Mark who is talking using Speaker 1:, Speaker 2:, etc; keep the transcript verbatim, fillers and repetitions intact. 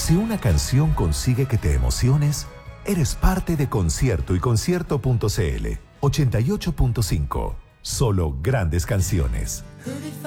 Speaker 1: Si una canción consigue que te emociones, eres parte de Concierto y Concierto punto c l. ochenta y ocho punto cinco. Solo grandes canciones.